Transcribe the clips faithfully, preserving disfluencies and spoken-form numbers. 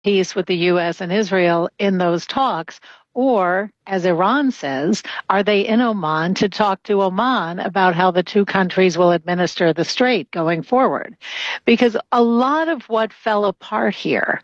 peace with the U S and Israel in those talks? Or, as Iran says, are they in Oman to talk to Oman about how the two countries will administer the strait going forward? Because a lot of what fell apart here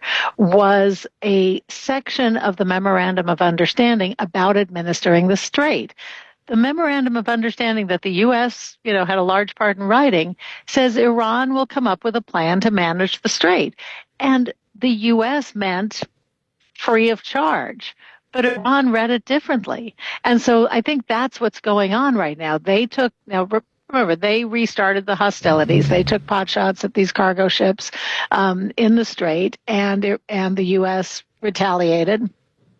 was a section of the Memorandum of Understanding about administering the strait. The Memorandum of Understanding that the U S, you know, had a large part in writing says Iran will come up with a plan to manage the strait. And the U S meant free of charge. But Iran read it differently. And so I think that's what's going on right now. They took, now remember, they restarted the hostilities. They took pot shots at these cargo ships um, in the strait, and, and the U S retaliated,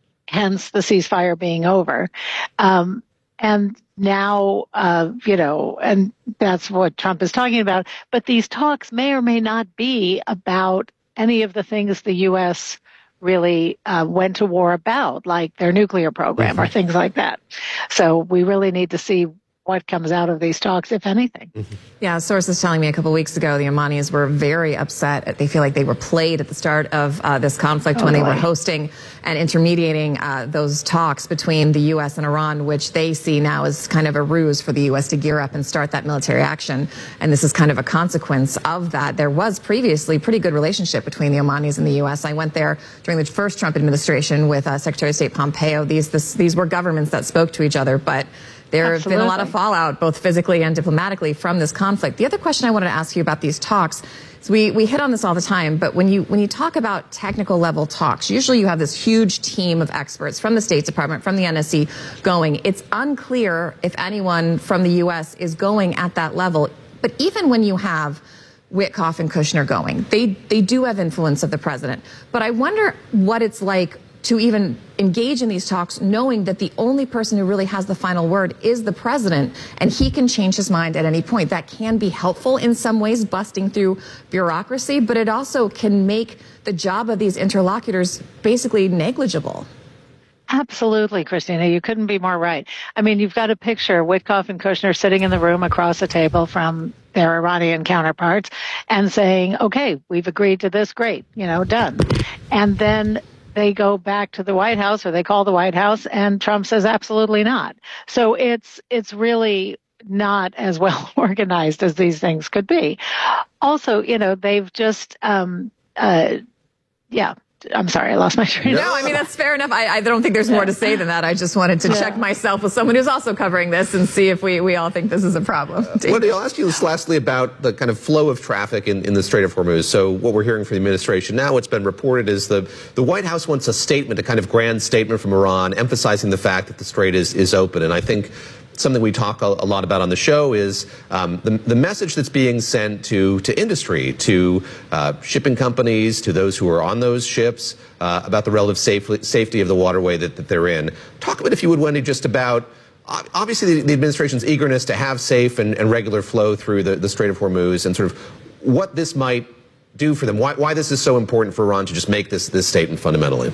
hence the ceasefire being over. Um, and now, uh, you know, and that's what Trump is talking about. But these talks may or may not be about any of the things the U S really uh, went to war about, like their nuclear program mm-hmm. or things like that. So we really need to see what comes out of these talks, if anything. Mm-hmm. Yeah, sources telling me a couple weeks ago the Omanis were very upset. They feel like they were played at the start of uh, this conflict oh, when boy. they were hosting and intermediating uh, those talks between the U S and Iran, which they see now as kind of a ruse for the U S to gear up and start that military action. And this is kind of a consequence of that. There was previously a pretty good relationship between the Omanis and the U S. I went there during the first Trump administration with uh, Secretary of State Pompeo. These, this, these were governments that spoke to each other, but there Absolutely. have been a lot of fallout, both physically and diplomatically, from this conflict. The other question I wanted to ask you about these talks, is we, we hit on this all the time, but when you, when you talk about technical level talks, usually you have this huge team of experts from the State Department, from the N S C going. It's unclear if anyone from the U S is going at that level. But even when you have Witkoff and Kushner going, they, they do have influence of the president. But I wonder what it's like to even engage in these talks knowing that the only person who really has the final word is the president, and he can change his mind at any point. That can be helpful in some ways, busting through bureaucracy, but it also can make the job of these interlocutors basically negligible. Absolutely, Christina. You couldn't be more right. I mean, you've got a picture, Witkoff and Kushner sitting in the room across the table from their Iranian counterparts and saying, okay, we've agreed to this, great, you know, done. And then they go back to the White House, or they call the White House, and Trump says absolutely not. So it's it's really not as well organized as these things could be. Also, you know, they've just, um, uh, yeah. I'm sorry, I lost my train of thought. No, I mean, that's fair enough. I, I don't think there's more to say than that. I just wanted to yeah. check myself with someone who's also covering this and see if we, we all think this is a problem. Uh, Wendy, I'll ask you this lastly about the kind of flow of traffic in, in the Strait of Hormuz. So what we're hearing from the administration now, what's been reported is the, the White House wants a statement, a kind of grand statement from Iran, emphasizing the fact that the strait is, is open. And I think something we talk a, a lot about on the show is um, the, the message that's being sent to, to industry, to uh, shipping companies, to those who are on those ships, uh, about the relative safe, safety of the waterway that, that they're in. Talk a bit, if you would, Wendy, just about obviously the, the administration's eagerness to have safe and, and regular flow through the, the Strait of Hormuz, and sort of what this might do for them, why, why this is so important for Iran to just make this, this statement fundamentally.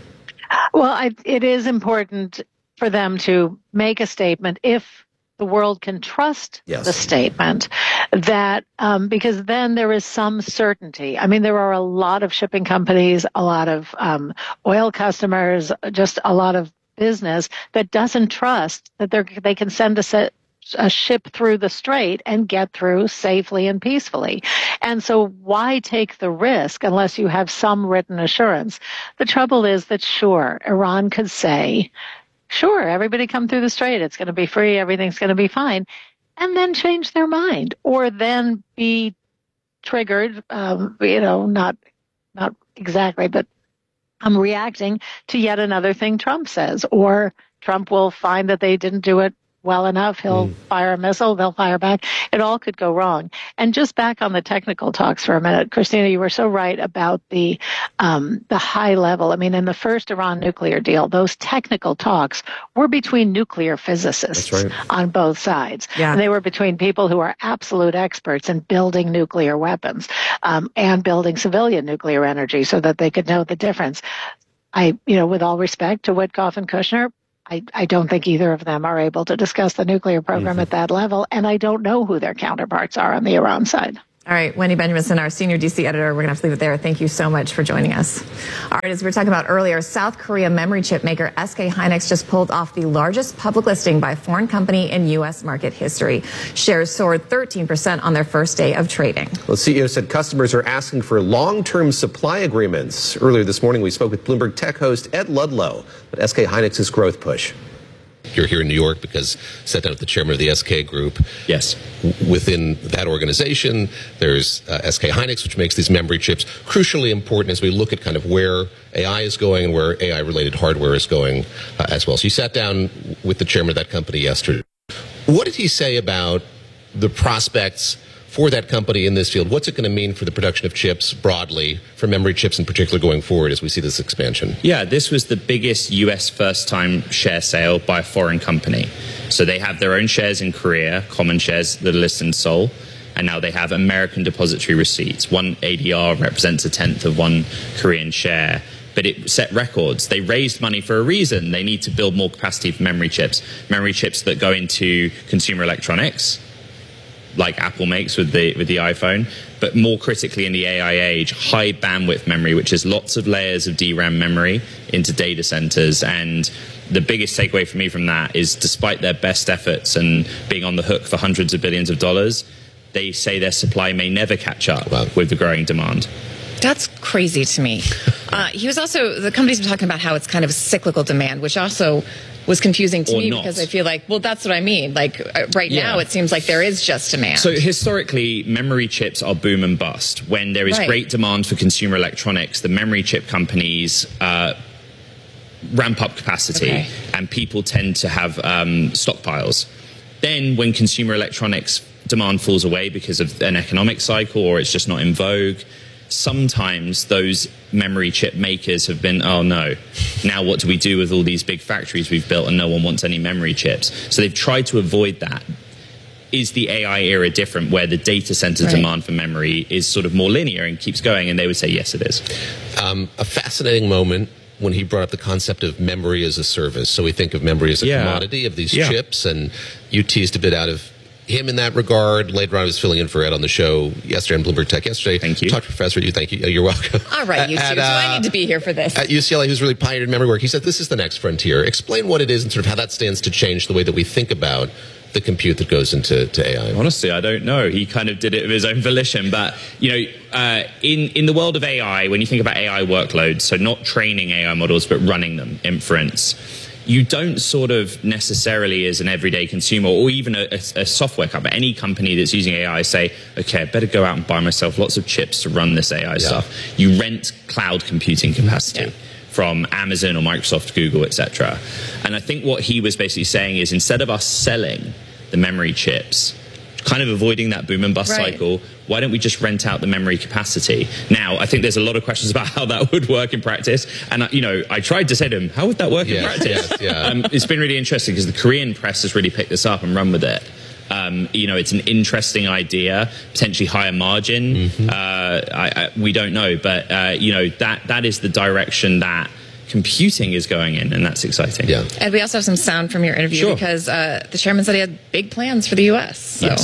Well, I, it is important for them to make a statement if the world can trust yes. the statement, that um, because then there is some certainty. I mean, there are a lot of shipping companies, a lot of um, oil customers, just a lot of business that doesn't trust that they they can send a set a ship through the strait and get through safely and peacefully. And so why take the risk unless you have some written assurance? The trouble is that, sure, Iran could say, sure, everybody come through the strait, it's going to be free, everything's going to be fine, and then change their mind, or then be triggered, um, you know, not not exactly, but I'm reacting to yet another thing Trump says, or Trump will find that they didn't do it well enough. He'll mm. fire a missile, they'll fire back. It all could go wrong. And just back on the technical talks for a minute, Christina, you were so right about the um, the high level. I mean, in the first Iran nuclear deal, those technical talks were between nuclear physicists right. on both sides. Yeah. And they were between people who are absolute experts in building nuclear weapons um, and building civilian nuclear energy so that they could know the difference. I, you know, with all respect to Witkoff and Kushner, I, I don't think either of them are able to discuss the nuclear program mm-hmm. at that level, and I don't know who their counterparts are on the Iran side. All right, Wendy Benjaminson, our senior D C editor, we're going to have to leave it there. Thank you so much for joining us. All right, as we were talking about earlier, South Korea memory chip maker S K Hynix just pulled off the largest public listing by a foreign company in U S market history. Shares soared thirteen percent on their first day of trading. Well, the C E O said customers are asking for long-term supply agreements. Earlier this morning, we spoke with Bloomberg Tech host Ed Ludlow about S K Hynix's growth push. You're here in New York because sat down with the chairman of the S K Group. Yes. Within that organization, there's uh, S K Hynix, which makes these memory chips crucially important as we look at kind of where A I is going and where A I-related hardware is going uh, as well. So you sat down with the chairman of that company yesterday. What did he say about the prospects for that company in this field? What's it going to mean for the production of chips broadly, for memory chips in particular going forward as we see this expansion? Yeah, this was the biggest U S first-time share sale by a foreign company. So they have their own shares in Korea, common shares that are listed in Seoul, and now they have American depository receipts. One A D R represents a tenth of one Korean share. But it set records. They raised money for a reason. They need to build more capacity for memory chips. Memory chips that go into consumer electronics, like Apple makes with the with the iPhone, but more critically in the A I age, high bandwidth memory, which is lots of layers of D RAM memory into data centers. And the biggest takeaway for me from that is, despite their best efforts and being on the hook for hundreds of billions of dollars, they say their supply may never catch up wow. with the growing demand. That's crazy to me. Uh, he was also, the company's been talking about how it's kind of cyclical demand, which also was confusing to or me not. Because I feel like, well, that's what I mean. Like uh, right yeah. now, it seems like there is just demand. So historically, memory chips are boom and bust. When there is right. great demand for consumer electronics, the memory chip companies uh, ramp up capacity, okay. and people tend to have um, stockpiles. Then when consumer electronics demand falls away because of an economic cycle or it's just not in vogue, sometimes those memory chip makers have been, oh no, now what do we do with all these big factories we've built and no one wants any memory chips? So they've tried to avoid that. Is the A I era different, where the data center right. demand for memory is sort of more linear and keeps going? And they would say, yes, it is. Um, a fascinating moment when he brought up the concept of memory as a service. So we think of memory as a yeah. commodity of these yeah. chips, and you teased a bit out of him in that regard. Later on, I was filling in for Ed on the show yesterday on Bloomberg Tech yesterday. Thank you. Talked to Professor you. Thank you. You're welcome. All right, you two. Do I need to be here for this? At U C L A, who's really pioneered memory work, he said this is the next frontier. Explain what it is and sort of how that stands to change the way that we think about the compute that goes into to A I. Honestly, I don't know. He kind of did it of his own volition. But, you know, uh, in, in the world of A I, when you think about A I workloads, so not training A I models, but running them, inference, you don't sort of necessarily as an everyday consumer or even a, a, a software company, any company that's using A I, say, okay, I better go out and buy myself lots of chips to run this A I yeah. stuff. You rent cloud computing capacity. Yeah. from Amazon or Microsoft, Google, et cetera. And I think what he was basically saying is, instead of us selling the memory chips, kind of avoiding that boom and bust right. cycle, why don't we just rent out the memory capacity? Now, I think there's a lot of questions about how that would work in practice. And, you know, I tried to say to him, how would that work yes, in practice? Yes, yeah. um, it's been really interesting because the Korean press has really picked this up and run with it. Um, you know, it's an interesting idea, potentially higher margin. Mm-hmm. uh, I, I, we don't know. But, uh, you know, that that is the direction that computing is going in, and that's exciting. Yeah. And we also have some sound from your interview sure. because uh, the chairman said he had big plans for the U S. So. Yes.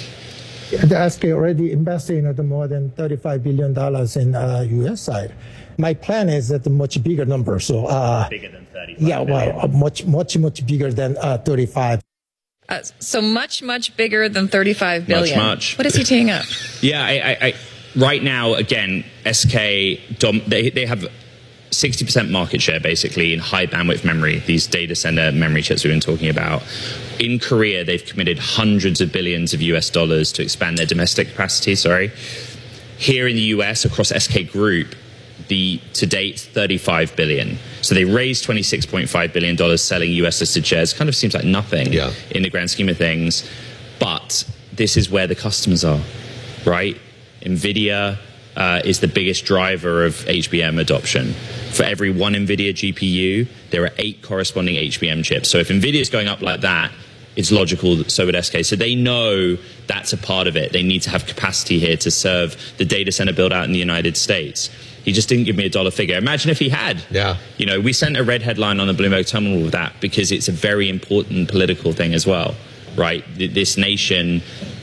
The S K already invested in more than thirty-five billion dollars in uh, U S side. My plan is at a much bigger number. So uh, bigger than thirty-five. Yeah, well, uh, much, much, much bigger than uh, thirty-five. Uh, so much, much bigger than thirty-five billion. Much, much. What is he teeing up? Yeah, I, I, I, right now, again, S K, dom, they, they have sixty percent market share, basically, in high bandwidth memory, these data center memory chips we've been talking about. In Korea, they've committed hundreds of billions of U S dollars to expand their domestic capacity, sorry. Here in the U S, across S K Group, the to date thirty-five billion. So they raised twenty-six point five billion dollars selling U S listed shares. Kind of seems like nothing yeah. in the grand scheme of things. But this is where the customers are, right? NVIDIA uh, is the biggest driver of H B M adoption. For every one NVIDIA G P U, there are eight corresponding H B M chips. So if NVIDIA is going up like that, it's logical that so would S K. So they know that's a part of it. They need to have capacity here to serve the data center build out in the United States. He just didn't give me a dollar figure. Imagine if he had. Yeah. You know, we sent a red headline on the Bloomberg Terminal with that because it's a very important political thing as well, right? This nation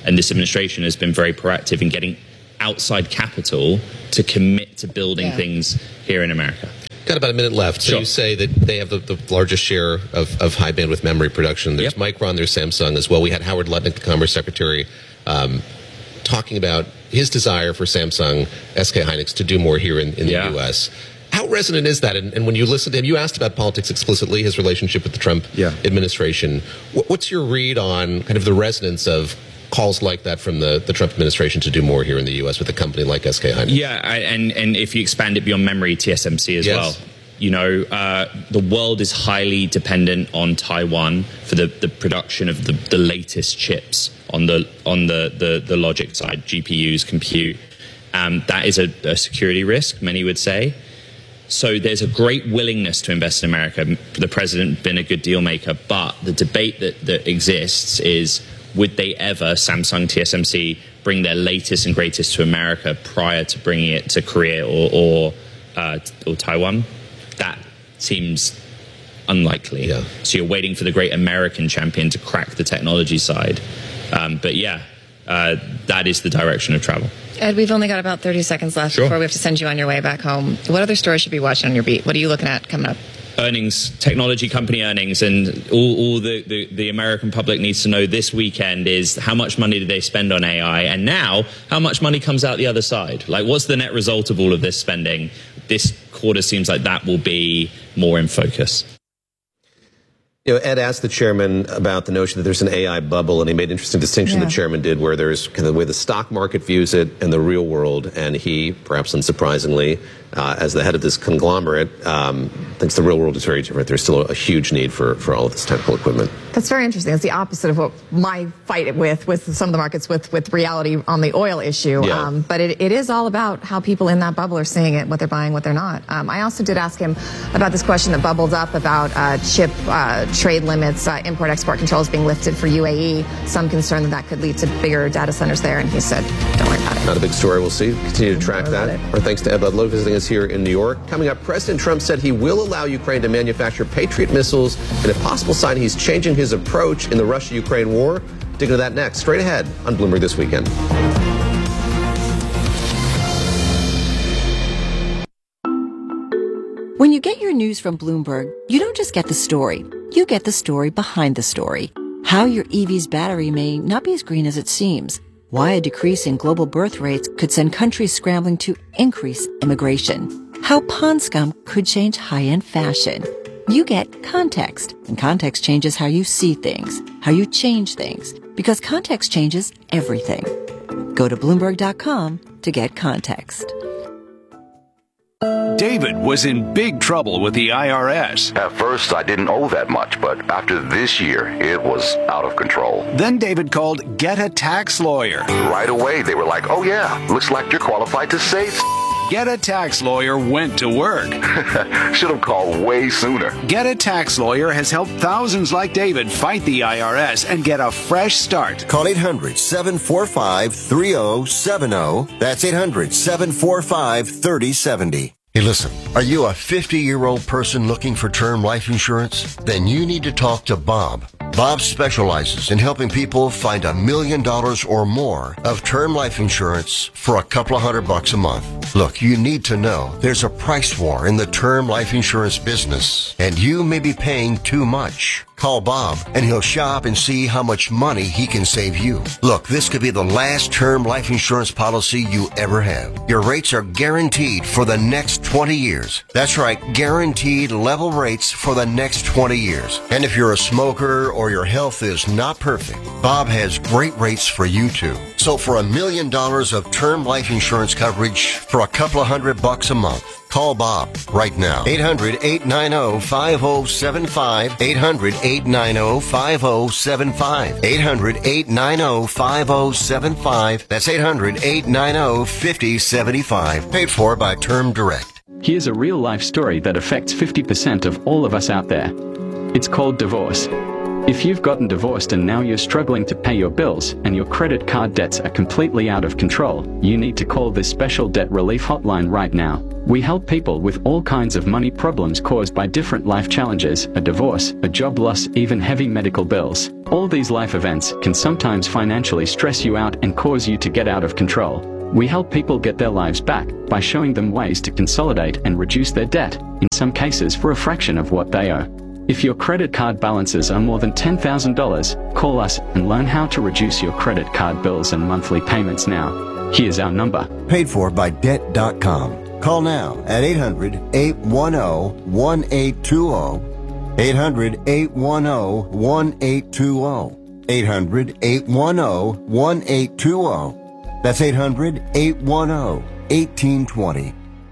And this administration has been very proactive in getting outside capital to commit to building yeah. things here in America. Got about a minute left. So sure. You say that they have the, the largest share of, of high bandwidth memory production. There's yep. Micron, there's Samsung as well. We had Howard Lutnick, the Commerce Secretary, um, talking about his desire for Samsung, S K Hynix to do more here in, in the yeah. U S. How resonant is that? And, and when you listen to him, you asked about politics explicitly, his relationship with the Trump yeah. administration. What, what's your read on kind of the resonance of calls like that from the, the Trump administration to do more here in the U S with a company like S K Hynix? Yeah, I, and, and if you expand it beyond memory, T S M C as yes. well. You know, uh, the world is highly dependent on Taiwan for the, the production of the, the latest chips on the on the, the, the logic side, G P Us, compute. Um, that is a, a security risk, many would say. So there's a great willingness to invest in America. The president been a good deal maker, but the debate that, that exists is, would they ever, Samsung, T S M C, bring their latest and greatest to America prior to bringing it to Korea or or, uh, or Taiwan? That seems unlikely. Yeah. So you're waiting for the great American champion to crack the technology side. Um, but yeah, uh, that is the direction of travel. Ed, we've only got about thirty seconds left sure. before we have to send you on your way back home. What other stories should we be watching on your beat? What are you looking at coming up? Earnings, technology company earnings, and all, all the, the, the American public needs to know this weekend is how much money did they spend on A I, and now how much money comes out the other side. Like, what's the net result of all of this spending? This quarter seems like that will be more in focus. You know, Ed asked the chairman about the notion that there's an A I bubble, and he made an interesting distinction yeah. the chairman did, where there's kind of the way the stock market views it and the real world, and he, perhaps unsurprisingly, uh, as the head of this conglomerate, um, thinks the real world is very different. There's still a, a huge need for, for all of this technical equipment. That's very interesting. It's the opposite of what my fight with with some of the markets with, with reality on the oil issue. Yeah. Um, but it, it is all about how people in that bubble are seeing it, what they're buying, what they're not. Um, I also did ask him about this question that bubbled up about uh, chip uh, trade limits, uh, import-export controls being lifted for U A E. Some concern that that could lead to bigger data centers there, and he said, don't worry about it. Not a big story. We'll see. Continue to track that. Our thanks to Ed Ludlow visiting us here in New York. Coming up, President Trump said he will allow Ukraine to manufacture Patriot missiles, and a possible sign he's changing his approach in the Russia-Ukraine war. Dig into that next, straight ahead on Bloomberg This Weekend. When you get your news from Bloomberg, you don't just get the story. You get the story behind the story. How your E V's battery may not be as green as it seems. Why a decrease in global birth rates could send countries scrambling to increase immigration. How pond scum could change high-end fashion. You get context, and context changes how you see things, how you change things, because context changes everything. Go to Bloomberg dot com to get context. David was in big trouble with the I R S. At first, I didn't owe that much, but after this year, it was out of control. Then David called Get a Tax Lawyer. Right away, they were like, oh yeah, looks like you're qualified to save. Get a Tax Lawyer went to work. Should have called way sooner. Get a Tax Lawyer has helped thousands like David fight the I R S and get a fresh start. Call eight hundred, seven four five, three oh seven oh. That's eight hundred, seven four five, three oh seven oh. Hey, listen, are you a fifty-year-old person looking for term life insurance? Then you need to talk to Bob. Bob specializes in helping people find a million dollars or more of term life insurance for a couple of hundred bucks a month. Look, you need to know there's a price war in the term life insurance business, and you may be paying too much. Call Bob, and he'll shop and see how much money he can save you. Look, this could be the last term life insurance policy you ever have. Your rates are guaranteed for the next twenty years. That's right, guaranteed level rates for the next twenty years. And if you're a smoker or your health is not perfect, Bob has great rates for you too. So for a million dollars of term life insurance coverage for a couple of hundred bucks a month, call Bob right now. eight hundred, eight nine zero, five oh seven five. eight hundred, eight nine zero, five oh seven five. eight hundred, eight nine zero, five oh seven five. That's eight hundred, eight nine zero, five oh seven five. Paid for by Term Direct. Here's a real-life story that affects fifty percent of all of us out there. It's called divorce. If you've gotten divorced and now you're struggling to pay your bills and your credit card debts are completely out of control, you need to call this special debt relief hotline right now. We help people with all kinds of money problems caused by different life challenges, a divorce, a job loss, even heavy medical bills. All these life events can sometimes financially stress you out and cause you to get out of control. We help people get their lives back by showing them ways to consolidate and reduce their debt, in some cases for a fraction of what they owe. If your credit card balances are more than ten thousand dollars, call us and learn how to reduce your credit card bills and monthly payments now. Here's our number. Paid for by debt dot com. Call now at eight hundred, eight one zero, one eight two zero. eight hundred, eight one zero, one eight two zero. eight hundred, eight one zero, one eight two zero. That's eight hundred, eight one zero, one eight two zero.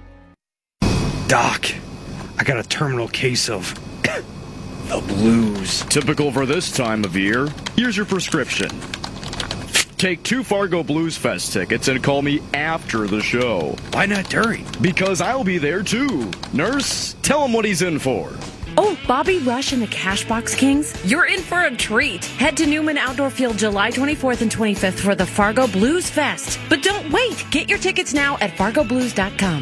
Doc, I got a terminal case of the blues. Typical for this time of year. Here's your prescription. Take two Fargo Blues Fest tickets and call me after the show. Why not during? Because I'll be there too. Nurse, tell him what he's in for. Oh, Bobby Rush and the Cashbox Kings? You're in for a treat. Head to Newman Outdoor Field July twenty-fourth and twenty-fifth for the Fargo Blues Fest. But don't wait. Get your tickets now at fargo blues dot com.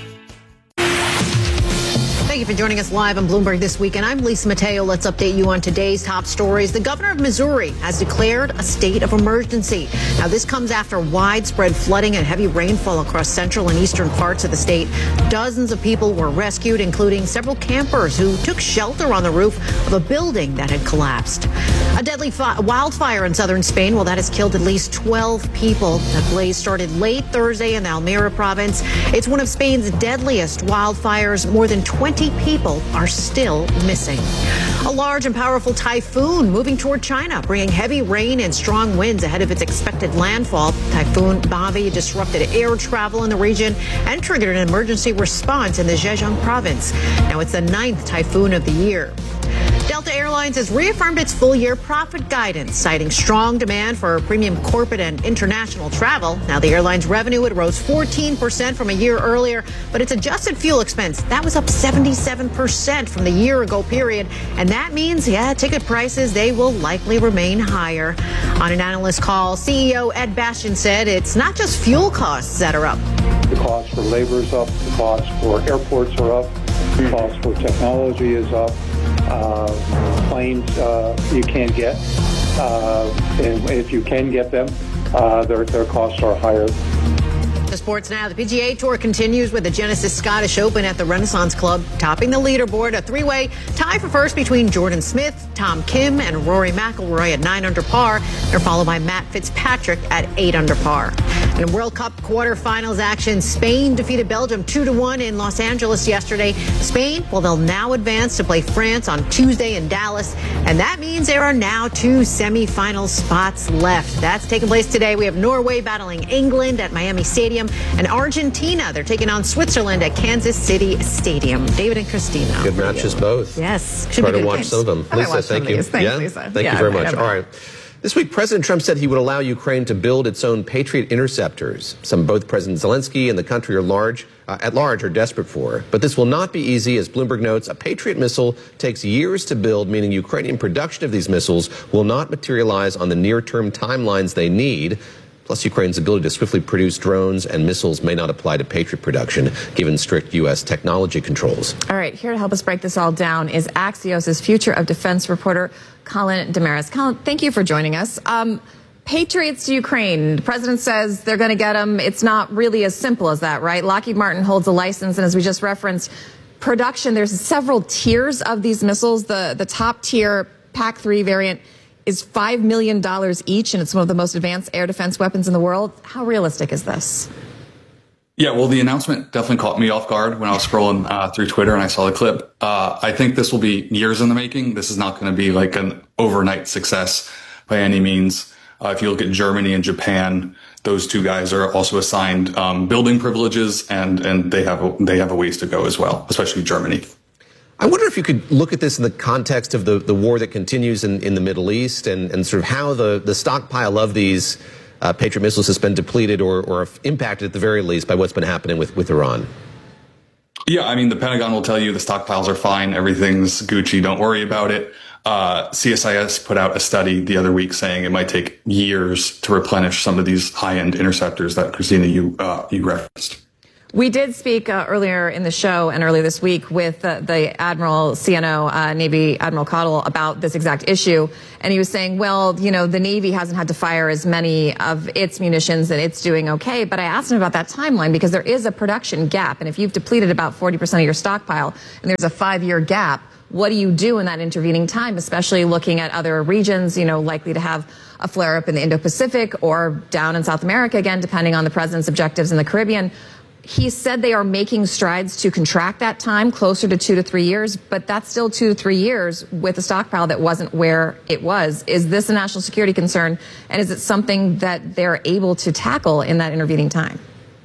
Thank you for joining us live on Bloomberg This Week, and I'm Lisa Mateo. Let's update you on today's top stories. The governor of Missouri has declared a state of emergency. Now, this comes after widespread flooding and heavy rainfall across central and eastern parts of the state. Dozens of people were rescued, including several campers who took shelter on the roof of a building that had collapsed. A deadly fi- wildfire in southern Spain, well, that has killed at least twelve people. The blaze started late Thursday in the Almeria province. It's one of Spain's deadliest wildfires. More than twenty people are still missing. A large and powerful typhoon moving toward China, bringing heavy rain and strong winds ahead of its expected landfall. Typhoon Bavi disrupted air travel in the region and triggered an emergency response in the Zhejiang province. Now it's the ninth typhoon of the year. Delta Airlines has reaffirmed its full-year profit guidance, citing strong demand for premium corporate and international travel. Now, the airline's revenue, it rose fourteen percent from a year earlier, but its adjusted fuel expense, that was up seventy-seven percent from the year-ago period. And that means, yeah, ticket prices, they will likely remain higher. On an analyst call, C E O Ed Bastian said it's not just fuel costs that are up. The cost for labor is up. The cost for airports are up. The cost for technology is up. Uh, planes uh, you can't get, uh, and if you can get them, uh, their, their costs are higher. To sports now. The P G A Tour continues with the Genesis Scottish Open at the Renaissance Club, topping the leaderboard. A three-way tie for first between Jordan Smith, Tom Kim, and Rory McIlroy at nine under par. They're followed by Matt Fitzpatrick at eight under par. In World Cup quarterfinals action, Spain defeated Belgium two to one in Los Angeles yesterday. Spain, well, they'll now advance to play France on Tuesday in Dallas, and that means there are now two semifinal spots left. That's taking place today. We have Norway battling England at Miami Stadium, and Argentina, they're taking on Switzerland at Kansas City Stadium. David and Christina. Good matches both. Yes. Try to watch games. Some of them. I Lisa, thank you. Thanks, yeah? Lisa. Thank yeah, you very right, much. right. All right. This week, President Trump said he would allow Ukraine to build its own Patriot interceptors. Some both President Zelensky and the country are large, uh, at large are desperate for. But this will not be easy. As Bloomberg notes, a Patriot missile takes years to build, meaning Ukrainian production of these missiles will not materialize on the near-term timelines they need. Plus, Ukraine's ability to swiftly produce drones and missiles may not apply to Patriot production, given strict U S technology controls. All right, here to help us break this all down is Axios' Future of Defense reporter, Colin Damaris. Colin, thank you for joining us. Um, Patriots to Ukraine. The president says they're going to get them. It's not really as simple as that, right? Lockheed Martin holds a license, and as we just referenced, production, there's several tiers of these missiles. The, the top tier, P A C three variant, is five million dollars each, and it's one of the most advanced air defense weapons in the world. How realistic is this? Yeah, well, the announcement definitely caught me off guard when I was scrolling uh, through Twitter and I saw the clip. Uh, I think this will be years in the making. This is not going to be like an overnight success by any means. Uh, if you look at Germany and Japan, those two guys are also assigned um, building privileges, and and they have a, they have a ways to go as well, especially Germany. I wonder if you could look at this in the context of the, the war that continues in, in the Middle East and, and sort of how the, the stockpile of these uh, Patriot missiles has been depleted or, or impacted at the very least by what's been happening with, with Iran. Yeah, I mean, the Pentagon will tell you the stockpiles are fine. Everything's Gucci. Don't worry about it. Uh, C S I S put out a study the other week saying it might take years to replenish some of these high-end interceptors that, Christina, you, uh, you referenced. We did speak uh, earlier in the show and earlier this week with uh, the Admiral C N O, uh, Navy Admiral Cottle, about this exact issue. And he was saying, well, you know, the Navy hasn't had to fire as many of its munitions and it's doing okay. But I asked him about that timeline because there is a production gap. And if you've depleted about forty percent of your stockpile and there's a five-year gap, what do you do in that intervening time, especially looking at other regions, you know, likely to have a flare-up in the Indo-Pacific or down in South America, again, depending on the president's objectives in the Caribbean. He said they are making strides to contract that time closer to two to three years, but that's still two to three years with a stockpile that wasn't where it was. Is this a national security concern, and is it something that they're able to tackle in that intervening time?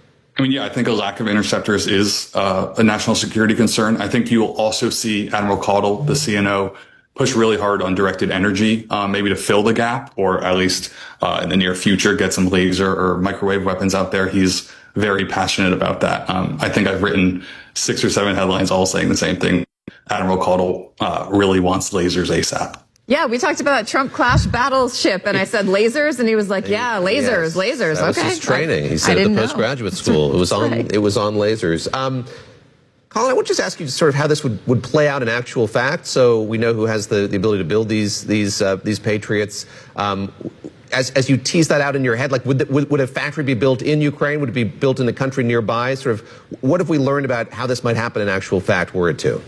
I mean, yeah, I think a lack of interceptors is uh, a national security concern. I think you'll also see Admiral Cottle, the C N O, push really hard on directed energy, uh, maybe to fill the gap, or at least uh, in the near future, get some laser or microwave weapons out there. He's very passionate about that. Um, I think I've written six or seven headlines all saying the same thing. Admiral Cottle uh, really wants lasers ASAP. Yeah, we talked about Trump class battleship, and I said lasers, and he was like, "Yeah, lasers, yes, lasers." That was okay, his training. He said at the postgraduate school, it was on. Right. It was on lasers. Um, Colin, I would just ask you sort of how this would, would play out in actual fact, so we know who has the, the ability to build these these uh, these Patriots. Um, As, as you tease that out in your head, like would, the, would would a factory be built in Ukraine? Would it be built in a country nearby? Sort of, what have we learned about how this might happen in actual fact, were it to?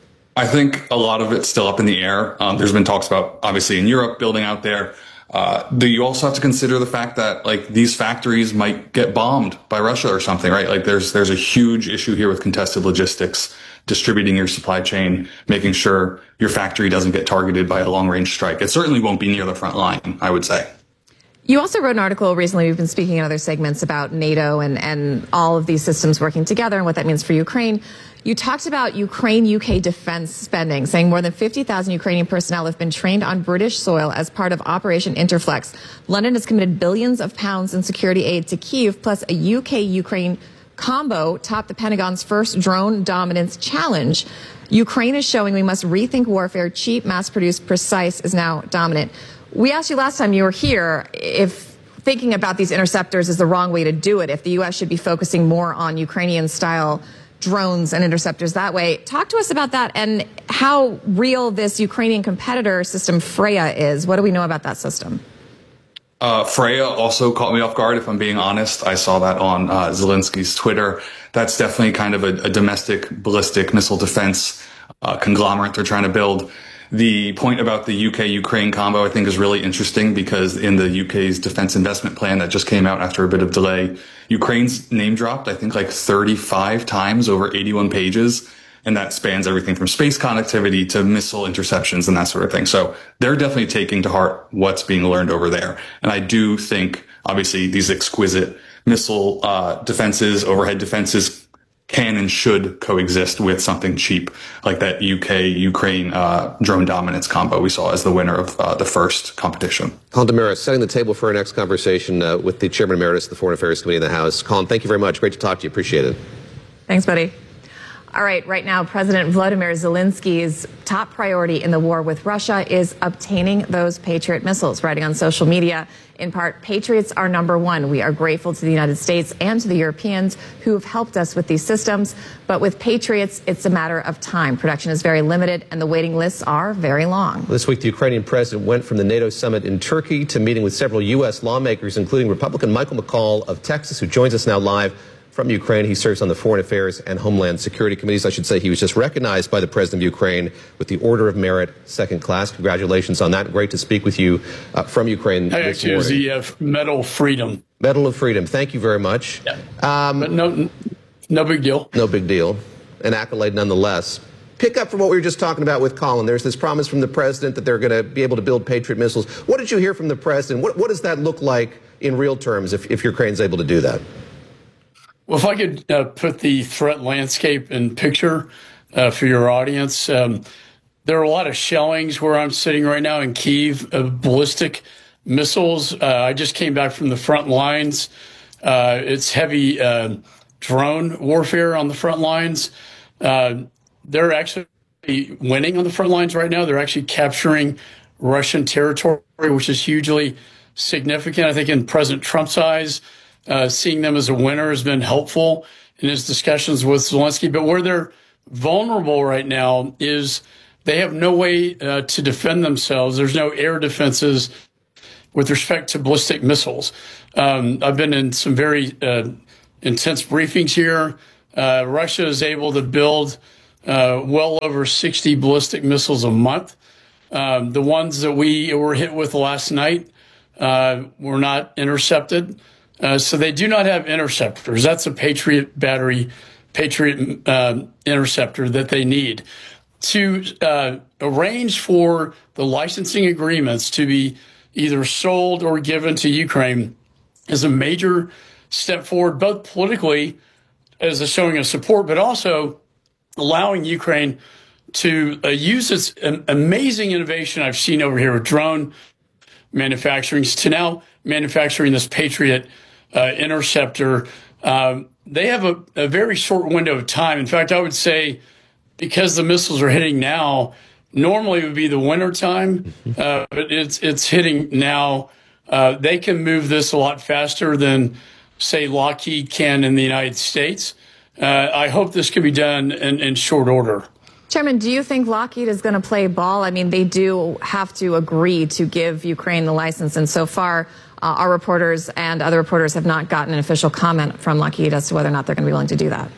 I think a lot of it's still up in the air. Um, there's been talks about, obviously, in Europe, building out there. Uh, do you also have to consider the fact that like these factories might get bombed by Russia or something, right? Like there's there's a huge issue here with contested logistics, distributing your supply chain, making sure your factory doesn't get targeted by a long range strike. It certainly won't be near the front line, I would say. You also wrote an article recently, we've been speaking in other segments about NATO and, and all of these systems working together and what that means for Ukraine. You talked about Ukraine-U K defense spending, saying more than fifty thousand Ukrainian personnel have been trained on British soil as part of Operation Interflex. London has committed billions of pounds in security aid to Kyiv, plus a U K-Ukraine combo topped the Pentagon's first drone dominance challenge. Ukraine is showing we must rethink warfare. Cheap, mass-produced, precise is now dominant. We asked you last time you were here if thinking about these interceptors is the wrong way to do it, if the U S should be focusing more on Ukrainian-style drones and interceptors that way. Talk to us about that and how real this Ukrainian competitor system Freya is. What do we know about that system? Uh, Freya also caught me off guard, if I'm being honest. I saw that on uh, Zelensky's Twitter. That's definitely kind of a, a domestic ballistic missile defense uh, conglomerate they're trying to build. The point about the U K-Ukraine combo, I think, is really interesting because in the U K's defense investment plan that just came out after a bit of delay, Ukraine's name dropped, I think, like thirty-five times over eighty-one pages. And that spans everything from space connectivity to missile interceptions and that sort of thing. So they're definitely taking to heart what's being learned over there. And I do think, obviously, these exquisite missile uh, defenses, overhead defenses, can and should coexist with something cheap like that U K-Ukraine uh, drone dominance combo we saw as the winner of uh, the first competition. Colin Damaris, setting the table for our next conversation uh, with the Chairman Emeritus of the Foreign Affairs Committee in the House. Colin, thank you very much. Great to talk to you. Appreciate it. Thanks, buddy. All right, right now, President Volodymyr Zelensky's top priority in the war with Russia is obtaining those Patriot missiles. Writing on social media, in part, Patriots are number one. We are grateful to the United States and to the Europeans who have helped us with these systems. But with Patriots, it's a matter of time. Production is very limited, and the waiting lists are very long. This week, the Ukrainian president went from the NATO summit in Turkey to meeting with several U S lawmakers, including Republican Michael McCaul of Texas, who joins us now live from Ukraine. He serves on the Foreign Affairs and Homeland Security Committees. I should say he was just recognized by the President of Ukraine with the Order of Merit, second class. Congratulations on that. Great to speak with you uh, from Ukraine this Actually, morning. Actually, it was the uh, Medal of Freedom. Medal of Freedom. Thank you very much. Yeah. Um, but no, no big deal. No big deal. An accolade nonetheless. Pick up from what we were just talking about with Colin. There's this promise from the President that they're going to be able to build Patriot missiles. What did you hear from the President? What, what does that look like in real terms if, if Ukraine's able to do that? Well, if I could uh, put the threat landscape in picture uh, for your audience, um, there are a lot of shellings where I'm sitting right now in Kyiv of ballistic missiles. Uh, I just came back from the front lines. Uh, it's heavy uh, drone warfare on the front lines. Uh, they're actually winning on the front lines right now. They're actually capturing Russian territory, which is hugely significant. I think in President Trump's eyes, Uh, seeing them as a winner has been helpful in his discussions with Zelensky. But where they're vulnerable right now is they have no way uh, to defend themselves. There's no air defenses with respect to ballistic missiles. Um, I've been in some very uh, intense briefings here. Uh, Russia is able to build uh, well over sixty ballistic missiles a month. Um, the ones that we were hit with last night uh, were not intercepted. Uh, so they do not have interceptors. That's a Patriot battery, Patriot uh, interceptor that they need. To uh, arrange for the licensing agreements to be either sold or given to Ukraine is a major step forward, both politically as a showing of support, but also allowing Ukraine to uh, use this um, amazing innovation I've seen over here with drone manufacturing to now manufacturing this Patriot uh, interceptor. Um, they have a, a very short window of time. In fact, I would say because the missiles are hitting now, normally it would be the winter time, uh, but it's it's hitting now. Uh, they can move this a lot faster than, say, Lockheed can in the United States. Uh, I hope this can be done in, in short order. Chairman, do you think Lockheed is going to play ball? I mean, they do have to agree to give Ukraine the license, and so far, uh, our reporters and other reporters have not gotten an official comment from Lockheed as to whether or not they're going to be willing to do that.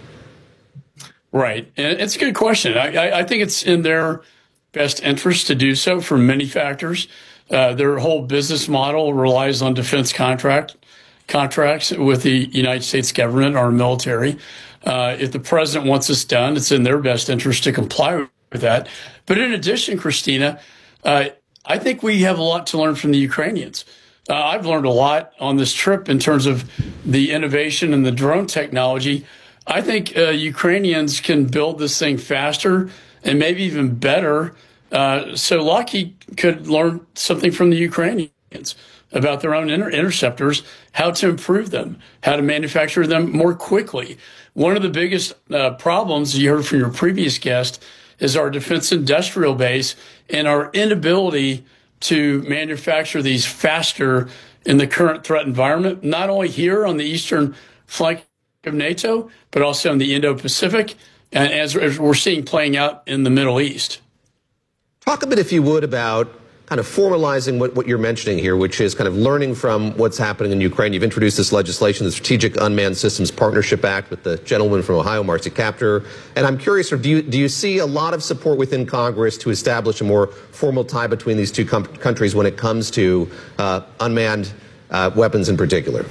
Right. And it's a good question. I, I, I think it's in their best interest to do so for many factors. Uh, their whole business model relies on defense contract contracts with the United States government, our military. Uh, if the president wants this done, it's in their best interest to comply with that. But in addition, Christina, uh, I think we have a lot to learn from the Ukrainians. Uh, I've learned a lot on this trip in terms of the innovation and the drone technology. I think uh, Ukrainians can build this thing faster and maybe even better. Uh, so Lockheed could learn something from the Ukrainians about their own inter- interceptors, how to improve them, how to manufacture them more quickly. One of the biggest uh, problems you heard from your previous guest is our defense industrial base and our inability to manufacture these faster in the current threat environment, not only here on the eastern flank of NATO, but also in the Indo-Pacific, and as, as we're seeing playing out in the Middle East. Talk a bit, if you would, about kind of formalizing what, what you're mentioning here, which is kind of learning from what's happening in Ukraine. You've introduced this legislation, the Strategic Unmanned Systems Partnership Act, with the gentleman from Ohio, Marcy Kaptur. And I'm curious, do you, do you see a lot of support within Congress to establish a more formal tie between these two com- countries when it comes to uh, unmanned uh, weapons in particular?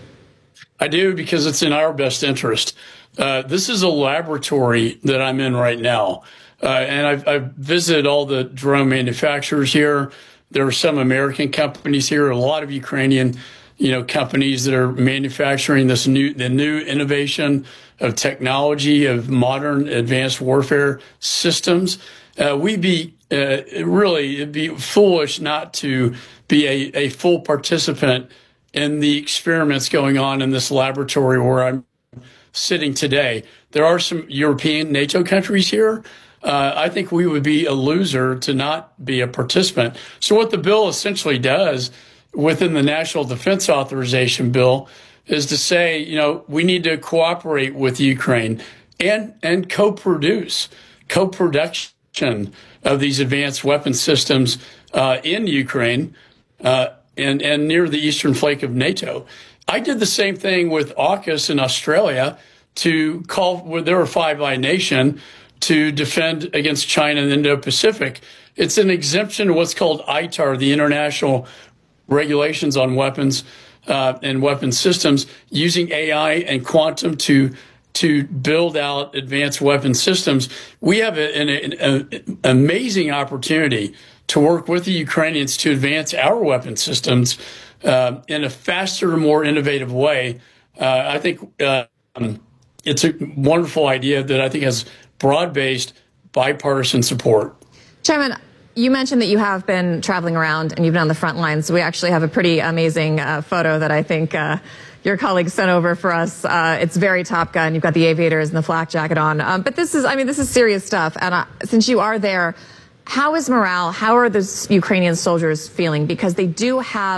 I do, because it's in our best interest. Uh, this is a laboratory that I'm in right now. Uh, and I've, I've visited all the drone manufacturers here. There are some American companies here, a lot of Ukrainian, you know, companies that are manufacturing this new, the new innovation of technology, of modern advanced warfare systems. Uh, we'd be uh, really, it'd be foolish not to be a, a full participant in the experiments going on in this laboratory where I'm sitting today. There are some European NATO countries here. Uh, I think we would be a loser to not be a participant. So what the bill essentially does within the National Defense Authorization Bill is to say, you know, we need to cooperate with Ukraine and, and co-produce, co-production of these advanced weapon systems uh, in Ukraine uh, and, and near the eastern flank of NATO. I did the same thing with AUKUS in Australia to call, well, there are Five Eye Nation, to defend against China and the Indo-Pacific. It's an exemption to what's called I T A R, the International Regulations on Weapons uh, and Weapon Systems, using A I and quantum to to build out advanced weapon systems. We have a, an, an, an amazing opportunity to work with the Ukrainians to advance our weapon systems uh, in a faster, more innovative way. Uh, I think uh, it's a wonderful idea that I think has broad-based bipartisan support. Chairman, you mentioned that you have been traveling around and you've been on the front lines. We actually have a pretty amazing uh, photo that I think uh, your colleagues sent over for us. Uh, it's very Top Gun. You've got the aviators and the flak jacket on. Um, but this is, I mean, this is serious stuff. And uh, since you are there, how is morale? How are the Ukrainian soldiers feeling? Because they do have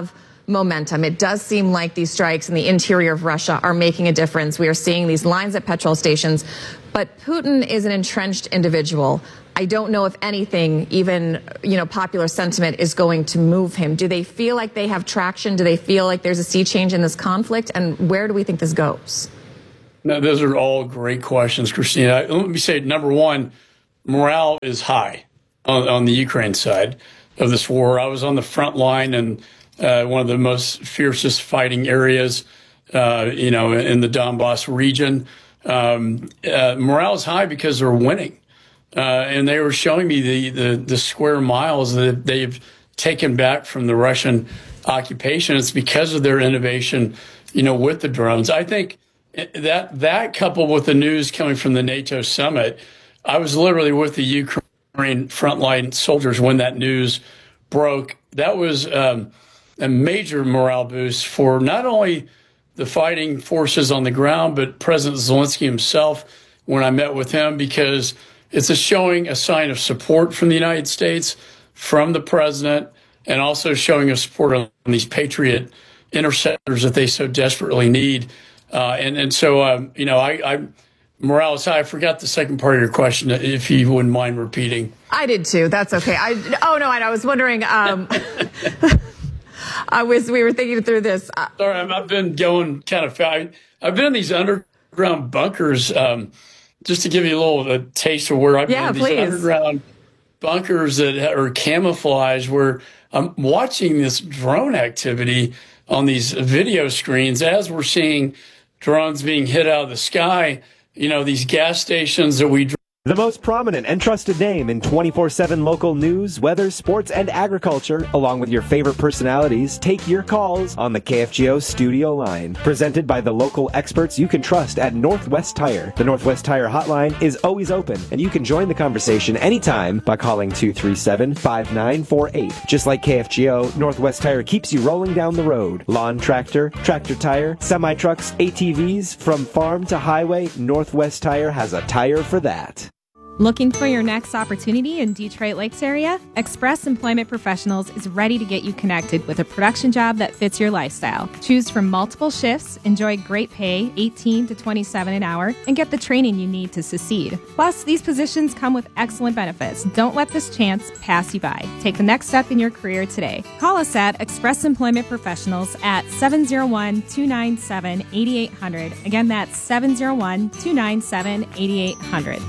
momentum. It does seem like these strikes in the interior of Russia are making a difference. We are seeing these lines at petrol stations, but Putin is an entrenched individual. I don't know if anything, even, you know, popular sentiment is going to move him. Do they feel like they have traction? Do they feel like there's a sea change in this conflict? And where do we think this goes? No, those are all great questions, Christina. Let me say, number one, morale is high on, on the Ukraine side of this war. I was on the front line in uh, one of the most fiercest fighting areas, uh, you know, in the Donbass region. Um, uh, morale is high because they're winning. Uh, and they were showing me the, the, the square miles that they've taken back from the Russian occupation. It's because of their innovation, you know, with the drones. I think that that coupled with the news coming from the NATO summit, I was literally with the Ukraine frontline soldiers when that news broke. That was um, a major morale boost for not only the fighting forces on the ground, but President Zelensky himself when I met with him, because it's a showing a sign of support from the United States, from the president, and also showing a support on these Patriot interceptors that they so desperately need. Uh, and, and so, um, you know, I, I morale is high. I forgot the second part of your question, if you wouldn't mind repeating. I did too. That's okay. I, oh, no, I was wondering, um, I was, we were thinking through this. Sorry, I've been going kind of fast. I've been in these underground bunkers, um, just to give you a little a taste of where I've yeah, been. These please. underground bunkers that are camouflage, where I'm watching this drone activity on these video screens as we're seeing drones being hit out of the sky. You know, these gas stations that we. The most prominent and trusted name in twenty-four seven local news, weather, sports, and agriculture, along with your favorite personalities, take your calls on the K F G O studio line. Presented by the local experts you can trust at Northwest Tire. The Northwest Tire hotline is always open, and you can join the conversation anytime by calling two three seven, five nine four eight. Just like K F G O, Northwest Tire keeps you rolling down the road. Lawn tractor, tractor tire, semi-trucks, A T Vs, from farm to highway, Northwest Tire has a tire for that. Looking for your next opportunity in Detroit Lakes area? Express Employment Professionals is ready to get you connected with a production job that fits your lifestyle. Choose from multiple shifts, enjoy great pay, eighteen to twenty-seven an hour, and get the training you need to succeed. Plus, these positions come with excellent benefits. Don't let this chance pass you by. Take the next step in your career today. Call us at Express Employment Professionals at seven oh one, two nine seven, eight eight hundred. Again, that's seven oh one, two nine seven, eight eight hundred.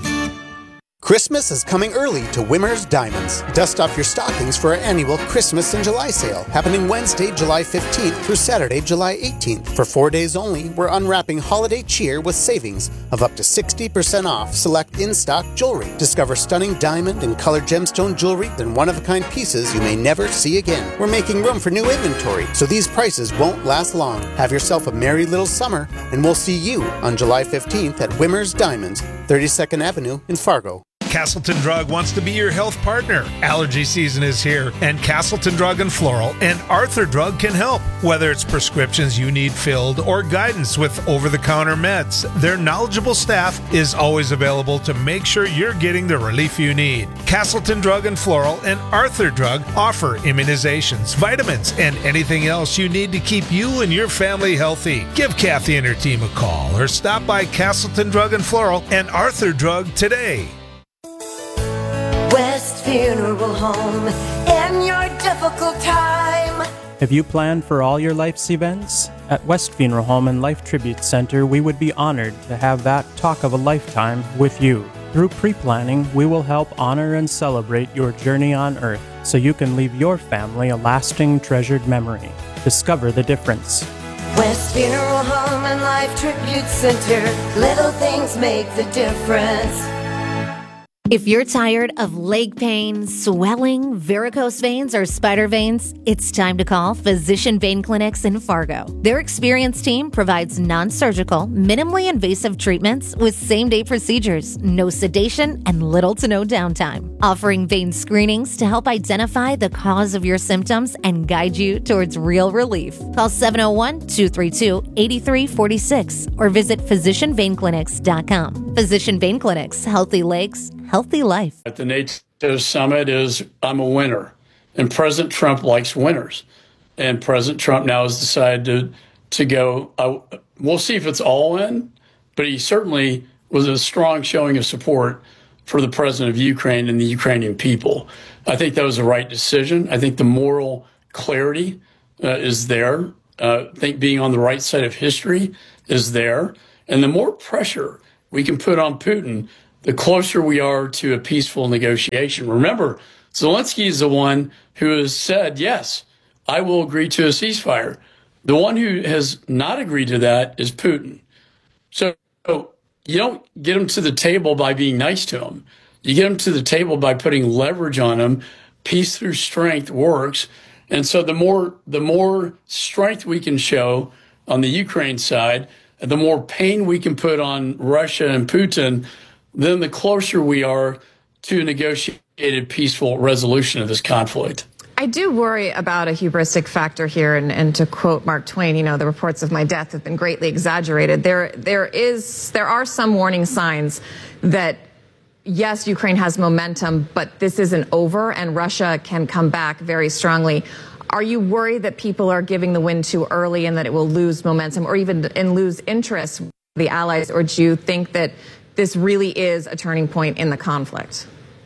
Christmas is coming early to Wimmer's Diamonds. Dust off your stockings for our annual Christmas in July sale, happening Wednesday, July fifteenth through Saturday, July eighteenth. For four days only, we're unwrapping holiday cheer with savings of up to sixty percent off select in-stock jewelry. Discover stunning diamond and colored gemstone jewelry and one-of-a-kind pieces you may never see again. We're making room for new inventory, so these prices won't last long. Have yourself a merry little summer, and we'll see you on July fifteenth at Wimmer's Diamonds, thirty-second Avenue in Fargo. Castleton Drug wants to be your health partner. Allergy season is here, and Castleton Drug and Floral and Arthur Drug can help. Whether it's prescriptions you need filled or guidance with over-the-counter meds, their knowledgeable staff is always available to make sure you're getting the relief you need. Castleton Drug and Floral and Arthur Drug offer immunizations, vitamins, and anything else you need to keep you and your family healthy. Give Kathy and her team a call or stop by Castleton Drug and Floral and Arthur Drug today. West Funeral Home in your difficult time. Have you planned for all your life's events? At West Funeral Home and Life Tribute Center, we would be honored to have that talk of a lifetime with you. Through pre-planning, we will help honor and celebrate your journey on Earth so you can leave your family a lasting, treasured memory. Discover the difference. West Funeral Home and Life Tribute Center. Little things make the difference. If you're tired of leg pain, swelling, varicose veins, or spider veins, it's time to call Physician Vein Clinics in Fargo. Their experienced team provides non-surgical, minimally invasive treatments with same-day procedures, no sedation, and little to no downtime. Offering vein screenings to help identify the cause of your symptoms and guide you towards real relief. Call seven oh one, two three two, eight three four six or visit physician vein clinics dot com. Physician Vein Clinics, healthy legs, healthy life. At the NATO summit is I'm a winner, and President Trump likes winners. and President Trump now has decided to to go. Uh, we'll see if it's all in, but he certainly was a strong showing of support for the president of Ukraine and the Ukrainian people. I think that was the right decision. I think the moral clarity uh, is there. Uh, I think being on the right side of history is there. And the more pressure we can put on Putin, the closer we are to a peaceful negotiation. Remember, Zelensky is the one who has said, yes, I will agree to a ceasefire. The one who has not agreed to that is Putin. So you don't get him to the table by being nice to him. You get him to the table by putting leverage on him. Peace through strength works. And so the more the more strength we can show on the Ukraine side, the more pain we can put on Russia and Putin, then the closer we are to a negotiated peaceful resolution of this conflict. I do worry about a hubristic factor here, and, and to quote Mark Twain, you know, the reports of my death have been greatly exaggerated. There, there is, there are some warning signs that, yes, Ukraine has momentum, but this isn't over, and Russia can come back very strongly. Are you worried that people are giving the win too early and that it will lose momentum, or even and lose interest with the allies, or do you think that this really is a turning point in the conflict?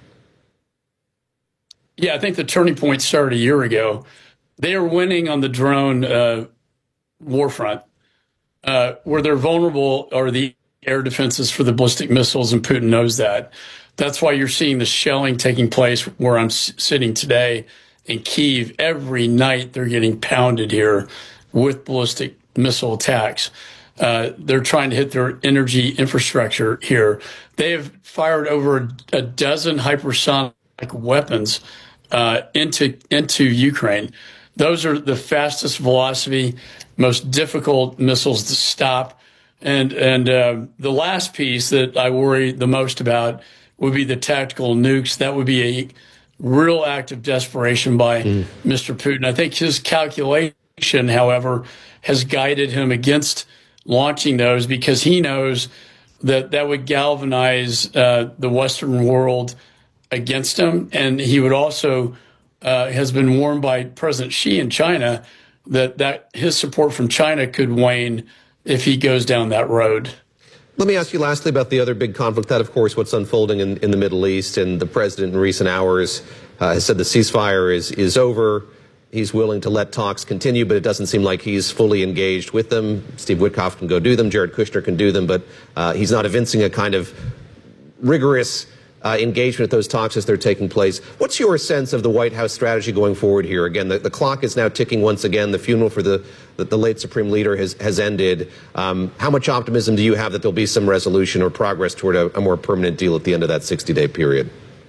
Yeah, I think the turning point started a year ago. They are winning on the drone uh, war front. Uh, where they're vulnerable are the air defenses for the ballistic missiles, and Putin knows that. That's why you're seeing the shelling taking place where I'm s- sitting today in Kyiv. Every night they're getting pounded here with ballistic missile attacks. Uh, they're trying to hit their energy infrastructure here. They have fired over a, a dozen hypersonic weapons uh, into into Ukraine. Those are the fastest velocity, most difficult missiles to stop. And and uh, the last piece that I worry the most about would be the tactical nukes. That would be a real act of desperation by mm. Mister Putin. I think his calculation, however, has guided him against launching those, because he knows that that would galvanize uh, the Western world against him. And he would also, uh, has been warned by President Xi in China that, that his support from China could wane if he goes down that road. Let me ask you lastly about the other big conflict, that, of course, what's unfolding in, in the Middle East. And the president in recent hours uh, has said the ceasefire is, is over. He's willing to let talks continue, but it doesn't seem like he's fully engaged with them. Steve Witkoff can go do them. Jared Kushner can do them, but uh, he's not evincing a kind of rigorous uh, engagement at those talks as they're taking place. What's your sense of the White House strategy going forward here? Again, the, the clock is now ticking once again. The funeral for the, the, the late Supreme Leader has, has ended. Um, how much optimism do you have that there'll be some resolution or progress toward a, a more permanent deal at the end of that sixty-day period?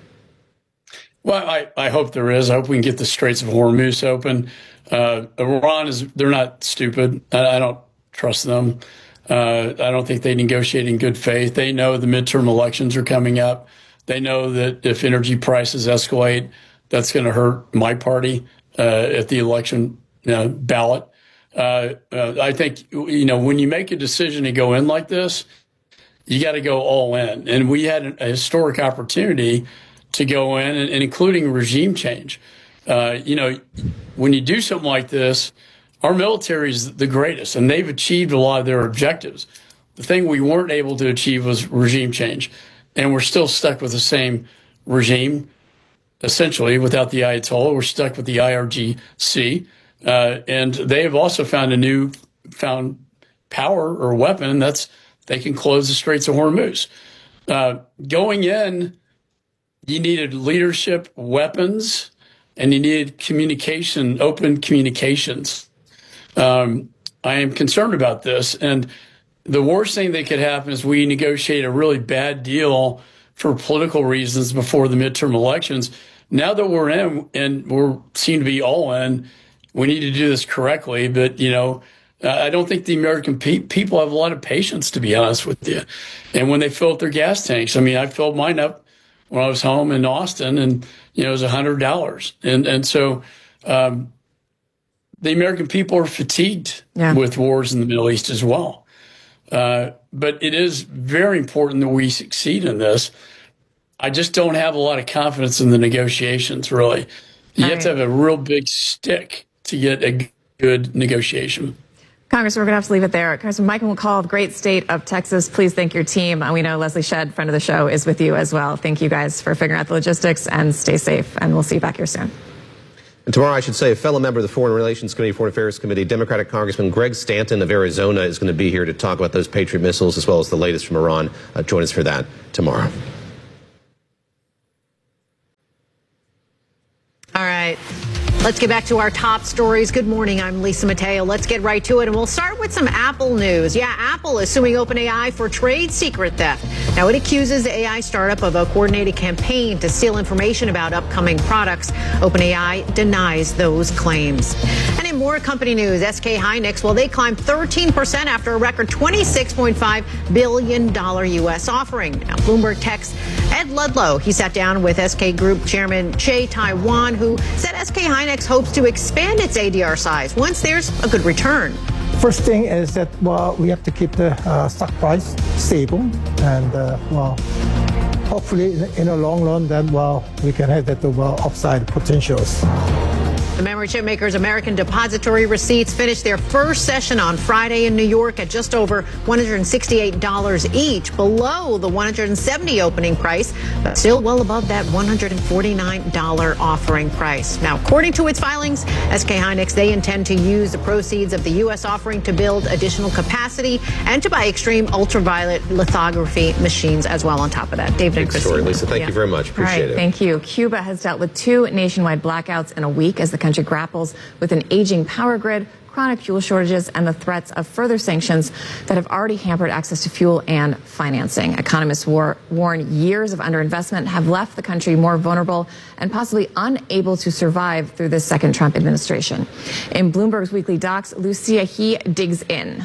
Well, I, I hope there is. I hope we can get the Straits of Hormuz open. Uh, Iran is, they're not stupid. I, I don't trust them. Uh, I don't think they negotiate in good faith. They know the midterm elections are coming up. They know that if energy prices escalate, that's going to hurt my party uh, at the election you know, ballot. Uh, uh, I think, you know, when you make a decision to go in like this, you got to go all in. And we had a historic opportunity to go in, and, and including regime change. Uh, you know, when you do something like this, our military is the greatest, and they've achieved a lot of their objectives. The thing we weren't able to achieve was regime change, and we're still stuck with the same regime, essentially, without the Ayatollah. We're stuck with the I R G C, uh, and they have also found a new found power or weapon, and that's they can close the Straits of Hormuz. Uh, going in, you needed leadership, weapons, and you needed communication, open communications. Um, I am concerned about this. And the worst thing that could happen is we negotiate a really bad deal for political reasons before the midterm elections. Now that we're in and we're seem to be all in, we need to do this correctly. But, you know, uh, I don't think the American pe- people have a lot of patience, to be honest with you. And when they fill up their gas tanks, I mean, I filled mine up when I was home in Austin, and, you know, it was a hundred dollars. And, and so, um, the American people are fatigued yeah. with wars in the Middle East as well. Uh, but it is very important that we succeed in this. I just don't have a lot of confidence in the negotiations, really. You All have right. to have a real big stick to get a good negotiation. Congressman, we're going to have to leave it there. Congressman Michael McCaul, great state of Texas. Please thank your team. And we know Leslie Shedd, friend of the show, is with you as well. Thank you guys for figuring out the logistics, and stay safe. And we'll see you back here soon. And tomorrow, I should say, a fellow member of the Foreign Relations Committee, Foreign Affairs Committee, Democratic Congressman Greg Stanton of Arizona, is going to be here to talk about those Patriot missiles as well as the latest from Iran. Uh, join us for that tomorrow. All right. Let's get back to our top stories. Good morning. I'm Lisa Mateo. Let's get right to it. And we'll start with some Apple news. Yeah, Apple is suing OpenAI for trade secret theft. Now, it accuses the A I startup of a coordinated campaign to steal information about upcoming products. OpenAI denies those claims. And in more company news, S K Hynix, well, they climbed thirteen percent after a record twenty-six point five billion dollars U S offering. Now, Bloomberg Tech's Ed Ludlow, he sat down with S K Group Chairman Che Tai-wan, who said S K Hynix hopes to expand its A D R size once there's a good return. First thing is that, well, we have to keep the uh, stock price stable, and uh, well, hopefully in the long run, then well, we can have that well upside potentials. The memory chip makers American Depository Receipts finished their first session on Friday in New York at just over one hundred sixty-eight dollars each, below the one hundred seventy dollars opening price, but still well above that one hundred forty-nine dollars offering price. Now, according to its filings, S K Hynix, they intend to use the proceeds of the U S offering to build additional capacity and to buy extreme ultraviolet lithography machines as well on top of that. David and Christine. Story, Lisa. Thank yeah. you very much. Appreciate All right, it. Thank you. Cuba has dealt with two nationwide blackouts in a week as the country grapples with an aging power grid, chronic fuel shortages, and the threats of further sanctions that have already hampered access to fuel and financing. Economists war, warn years of underinvestment have left the country more vulnerable and possibly unable to survive through this second Trump administration. In Bloomberg's Weekly Docs, Lucia He digs in.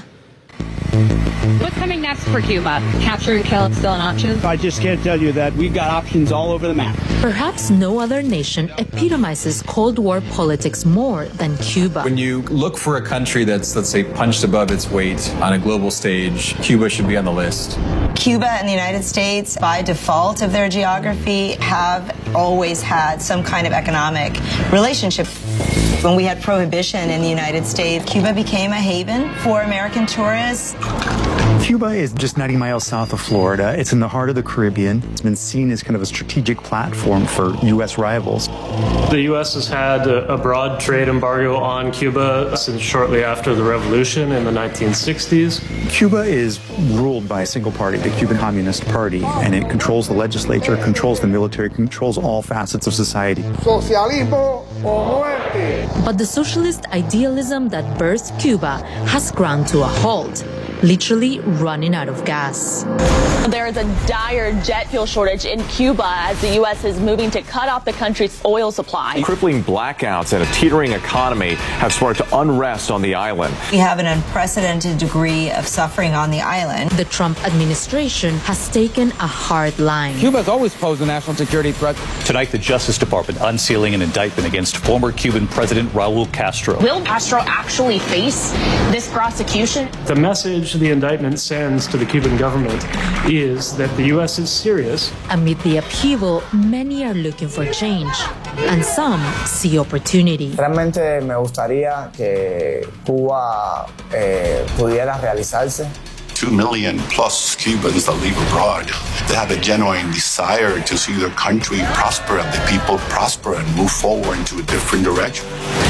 What's coming next for Cuba? Capture and kill is still an option? I just can't tell you that. We've got options all over the map. Perhaps no other nation epitomizes Cold War politics more than Cuba. When you look for a country that's, let's say, punched above its weight on a global stage, Cuba should be on the list. Cuba and the United States, by default of their geography, have always had some kind of economic relationship. When we had prohibition in the United States, Cuba became a haven for American tourists. Cuba is just ninety miles south of Florida. It's in the heart of the Caribbean. It's been seen as kind of a strategic platform for U S rivals. The U S has had a, a broad trade embargo on Cuba since shortly after the revolution in the nineteen sixties. Cuba is ruled by a single party, the Cuban Communist Party, and it controls the legislature, controls the military, controls all facets of society. Socialismo o muerte. But the socialist idealism that birthed Cuba has ground to a halt, literally running out of gas. There is a dire jet fuel shortage in Cuba as the U S is moving to cut off the country's oil supply. Crippling blackouts and a teetering economy have sparked unrest on the island. We have an unprecedented degree of suffering on the island. The Trump administration has taken a hard line. Cuba has always posed a national security threat. Tonight, the Justice Department unsealing an indictment against former Cuban President Raul Castro. Will Castro actually face this prosecution? The message the indictment sends to the Cuban government is that the U S is serious. Amid the upheaval, many are looking for change, and some see opportunity. Realmente me gustaría que Cuba eh, pudiera realizarse. Two million plus Cubans that live abroad. They have a genuine desire to see their country prosper and the people prosper and move forward into a different direction.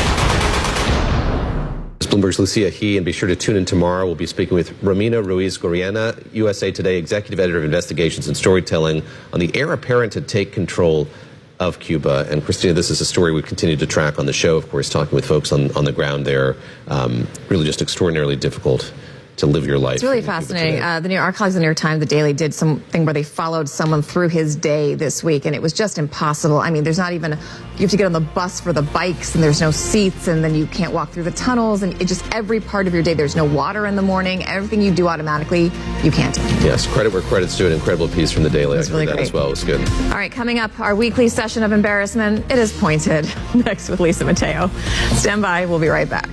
Bloomberg's Lucia He, and be sure to tune in tomorrow. We'll be speaking with Romina Ruiz-Goriana, U S A Today Executive Editor of Investigations and Storytelling, on the heir apparent to take control of Cuba. And Christina, this is a story we continue to track on the show, of course, talking with folks on, on the ground there. Um, really just extraordinarily difficult to live your life. It's really fascinating. Uh, the New York, our colleagues in the New York Times, The Daily, did something where they followed someone through his day this week, and it was just impossible. I mean, there's not even, you have to get on the bus for the bikes, and there's no seats, and then you can't walk through the tunnels, and it just every part of your day, there's no water in the morning. Everything you do automatically, you can't. Yes, credit where credit's due. An incredible piece from The Daily. It was I really heard that great. as well. It was good. All right, coming up, our weekly session of embarrassment. It is pointed. Next with Lisa Mateo. Stand by. We'll be right back.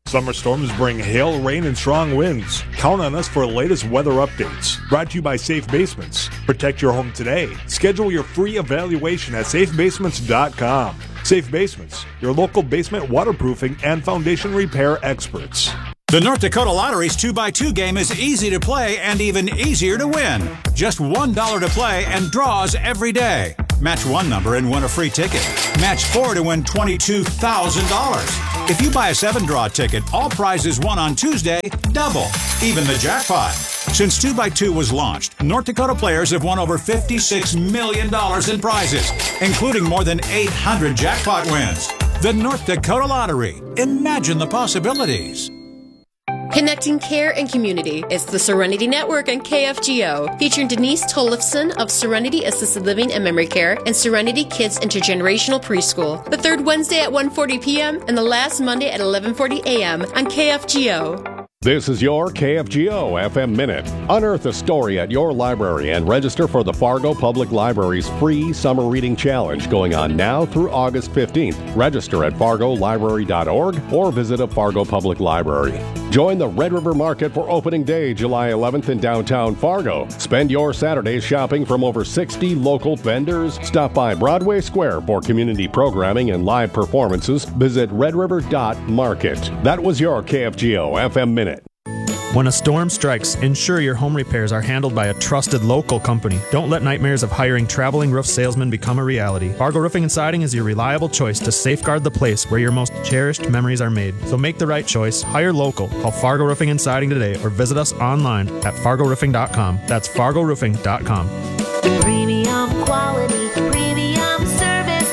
Summer storms bring hail, rain, and strong winds. Count on us for the latest weather updates. Brought to you by Safe Basements. Protect your home today. Schedule your free evaluation at safe basements dot com. Safe Basements, your local basement waterproofing and foundation repair experts. The North Dakota Lottery's two by two game is easy to play and even easier to win. Just one dollar to play and draws every day. Match one number and win a free ticket. Match four to win twenty-two thousand dollars. If you buy a seven-draw ticket, all prizes won on Tuesday double, even the jackpot. Since two by two was launched, North Dakota players have won over fifty-six million dollars in prizes, including more than eight hundred jackpot wins. The North Dakota Lottery. Imagine the possibilities. Connecting care and community. It's the Serenity Network on K F G O, featuring Denise Tollefson of Serenity Assisted Living and Memory Care and Serenity Kids Intergenerational Preschool. The third Wednesday at one forty p.m. and the last Monday at eleven forty a.m. on K F G O. This is your K F G O F M Minute. Unearth a story at your library and register for the Fargo Public Library's free Summer Reading Challenge going on now through August fifteenth. Register at fargo library dot org or visit a Fargo Public Library. Join the Red River Market for opening day, July eleventh in downtown Fargo. Spend your Saturdays shopping from over sixty local vendors. Stop by Broadway Square for community programming and live performances. Visit red river dot market. That was your K F G O F M Minute. When a storm strikes, ensure your home repairs are handled by a trusted local company. Don't let nightmares of hiring traveling roof salesmen become a reality. Fargo Roofing and Siding is your reliable choice to safeguard the place where your most cherished memories are made. So make the right choice. Hire local. Call Fargo Roofing and Siding today or visit us online at fargo roofing dot com. That's fargo roofing dot com. Premium quality, premium service,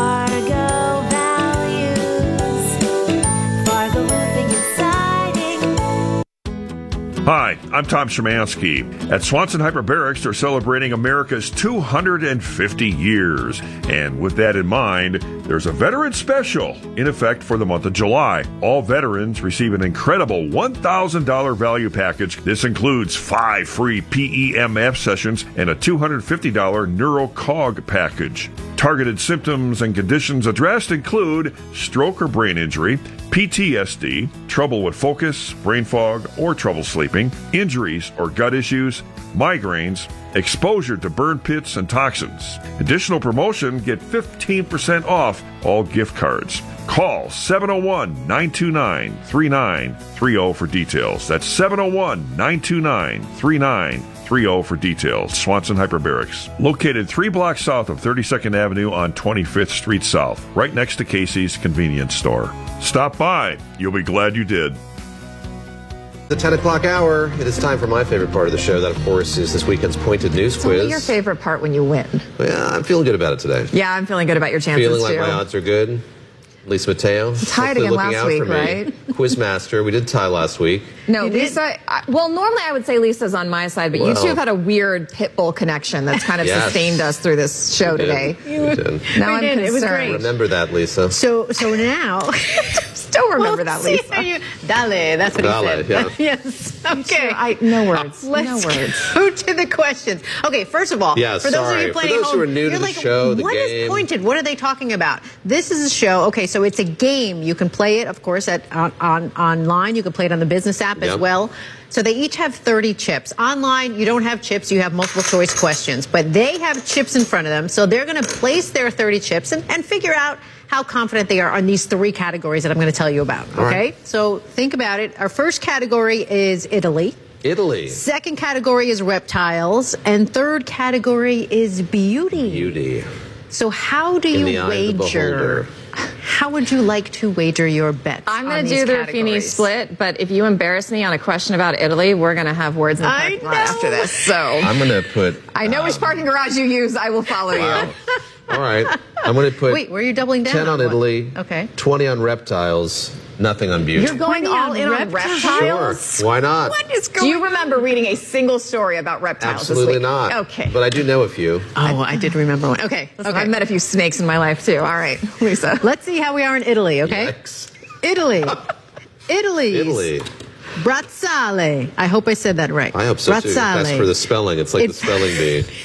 Fargo values, Fargo Roofing and Siding. Hi, I'm Tom Szymanski. At Swanson Hyperbarics, they're celebrating America's two hundred fifty years. And with that in mind, there's a veteran special in effect for the month of July. All veterans receive an incredible one thousand dollars value package. This includes five free P E M F sessions and a two hundred fifty dollars NeuroCog package. Targeted symptoms and conditions addressed include stroke or brain injury, P T S D, trouble with focus, brain fog, or trouble sleeping, injuries or gut issues, migraines, exposure to burn pits and toxins. Additional promotion, get fifteen percent off all gift cards. Call seven oh one, nine two nine, three nine three oh for details. That's seven oh one, nine two nine, three nine three oh for details. Swanson Hyperbarics. Located three blocks south of thirty-second Avenue on twenty-fifth Street South, right next to Casey's Convenience Store. Stop by. You'll be glad you did. The ten o'clock hour, it is time for my favorite part of the show. That, of course, is this weekend's Pointed News It's Quiz. only your favorite part when you win. Yeah, I'm feeling good about it today. Yeah, I'm feeling good about your chances, Feeling like too. my odds are good. Lisa Mateo. Tied again last week, right? Quizmaster. We did tie last week. No, Lisa, I, well, normally I would say Lisa's on my side, but well, you two have had a weird pit bull connection that's kind of yes. sustained us through this show we today. Did. We did. Now we I'm did. concerned. It was great. Remember that, Lisa. So, so now... Still remember we'll that, Lisa. You, Dale, that's what Dale, he said. Yeah. Yes. Okay. I, no words. Let's no words. go to the questions. Okay, first of all, yeah, for sorry. those of you playing for those at home, who are new you're to the like, show, the what game. What is Pointed? What are they talking about? This is a show. Okay, so it's a game. You can play it, of course, at on, on online. You can play it on the business app yep. as well. So they each have thirty chips. Online, you don't have chips. You have multiple choice questions. But they have chips in front of them. So they're going to place their thirty chips and, and figure out how confident they are on these three categories that I'm going to tell you about. All okay? Right. So think about it. Our first category is Italy. Italy. Second category is reptiles. And third category is beauty. Beauty. So how do you wager? How would you like to wager your bet? I'm going to do the Ruffini split, but if you embarrass me on a question about Italy, we're going to have words in the parking lot after this. So I'm going to put... I know um, which parking garage you use. I will follow wow. you. All right. I'm going to put... Wait, were you doubling down? ten on Italy. Okay. twenty on reptiles. Nothing on beauty. You're going all in on reptiles? Sure. Why not? What is going on? Do you remember reading a single story about reptiles Absolutely this week? not. Okay. But I do know a few. Oh, I did remember one. Okay. okay. I've met a few snakes in my life, too. All right, Lisa. Let's see how we are in Italy, okay? Yikes. Italy. Italy. Italy. Brazzale. I hope I said that right. I hope so, Brazzale. too. That's for the spelling. It's like it's, the spelling bee.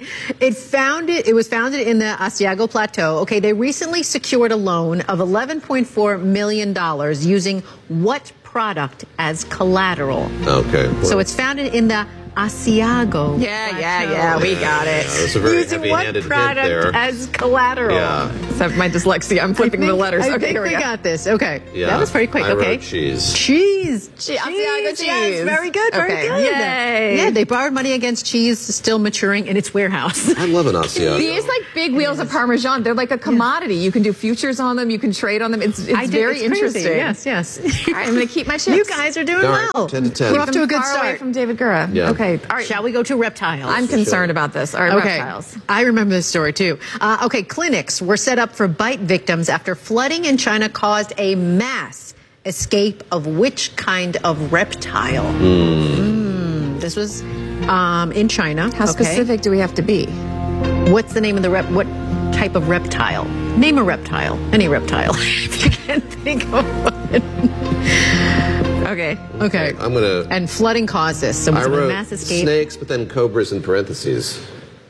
It founded. It was founded in the Asiago Plateau. Okay, they recently secured a loan of eleven point four million dollars using what product as collateral? Okay. Well, so it's founded in the Asiago. Yeah, yeah, yeah. We got it. Yeah, that's a very Using what heavy-handed hint product there. as collateral? Yeah. Except for my dyslexia, I'm flipping I think, the letters. I okay, think here we we go. got this. Okay. Yeah. That was very quick. I okay. wrote cheese. Cheese. Che- Asiago Cheese. Yes, cheese. very good. Very Okay. good. Yay. Yeah, they borrowed money against cheese still maturing in its warehouse. I love an Asiago. These like big wheels of Parmesan, they're like a commodity. You can do futures on them. You can trade on them. It's, it's I did- very it's crazy. interesting. Yes, yes. All right, I'm going to keep my chips. You guys are doing All right, well. ten to ten. We're off to a good Far away start. from David Gura. Yeah. Okay. All right. Shall we go to reptiles? I'm concerned about this. All right, Okay. reptiles. I remember this story too. Uh, okay, clinics were set up for bite victims after flooding in China caused a mass escape of which kind of reptile? Mm, this was um, in China. How okay. specific do we have to be? What's the name of the rep? What type of reptile? Name a reptile. Any reptile. If you can't think of one. Okay. Okay. I'm going to... And flooding caused this. So it was I a wrote mass escape. snakes, but then cobras in parentheses.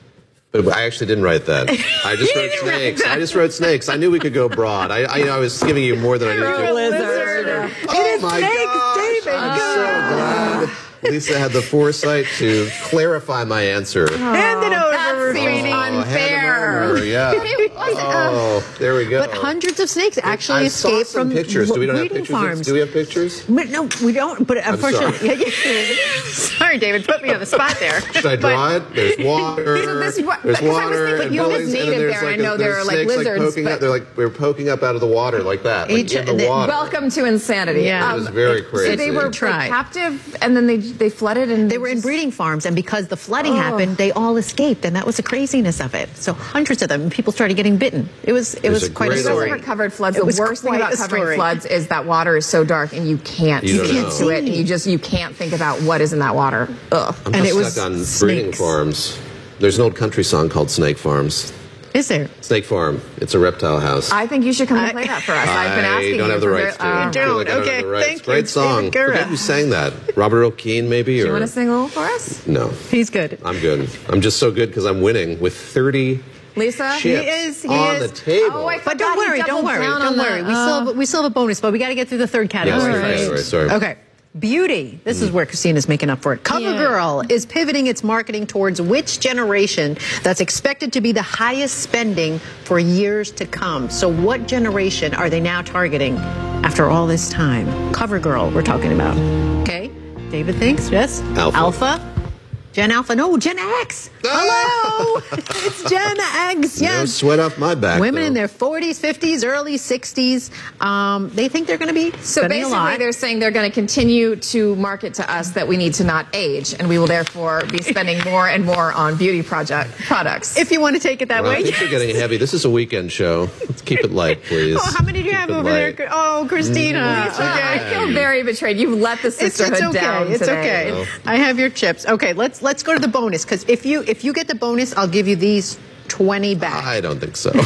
But I actually didn't write that. I just wrote snakes. I just wrote snakes. I knew we could go broad. I, I, you know, I was giving you more than I needed to. Lizard. Oh my snakes, gosh! David. I'm so glad Lisa had the foresight to clarify my answer. Hand it over, That seems Rafini. Oh, hand them unfair. over, yeah. But it was, uh, Oh, there we go. But hundreds of snakes actually I saw escaped some from pictures. Do we don't have breeding pictures? farms. Do we have pictures? But no, we don't. But unfortunately, sorry. Yeah, yeah. Sorry, David, put me on the spot there. Should I draw it? There's water. So this is what- there's because I was water thinking, and you live buildings, and then native there's there, like and I know a, there there's are, like, snakes, lizards, poking but- up. They're like we're poking up out of the water like that, like Each- in the they- water. Welcome to insanity. Yeah. It was very crazy. So they were like, Try. captive, and then they they flooded, and They were in just- breeding farms, and because the flooding Oh. happened, they all escaped, and that was the craziness of it. So hundreds of them, and people started getting bitten. It was it There's was a quite a great story. Especially for covered floods. It The was worst thing quite about a covering story. floods is that water is so dark and you can't You you don't can't know. see it, and you just you can't think about what is in that water. Ugh. I'm and just it was stuck on breeding snakes. farms. There's an old country song called Snake Farms. Is there? Snake Farm. It's a reptile house. I think you should come and I- play that for us. I've been asking I don't you have the for rights to very- it. uh, I feel like I don't Okay, have the rights. thank you, Great song. David Guerra. Forget who sang that. Robert O'Keefe, maybe? Do you or want to sing a little for us? No, He's good. I'm good. I'm just so good because I'm winning with thirty Lisa? chips He is. He on is. the table. Oh, I But don't forgot he worry, don't doubled worry, down don't on worry. the- we still uh, have, we still have a bonus, but we got to get through the third category. Yes, sorry, sorry, sorry. Okay. Beauty. This is where Christina's making up for it. CoverGirl is pivoting its marketing towards which generation that's expected to be the highest spending for years to come. So what generation are they now targeting after all this time? CoverGirl we're talking about. Okay. David thinks, yes? Alpha. Alpha. Gen Alpha. No, Gen X. Hello. It's Gen X. No Yes. sweat off my back. Women though. in their forties, fifties, early sixties. Um, they think they're going to be So spending a basically, lot. they're saying they're going to continue to market to us that we need to not age, and we will therefore be spending more and more on beauty project products. If you want to take it that Well, way. things are getting heavy. This is a weekend show. Let's keep it light, please. Oh, how many do you Keep have it over light. there? Oh, Christina. Lisa, I Okay. feel very betrayed. You've let the It's, sisterhood it's okay. down It's today. okay. I have your chips. Okay, let's let's go to the bonus because if you if you get the bonus, I'll give you these twenty back. I don't think so.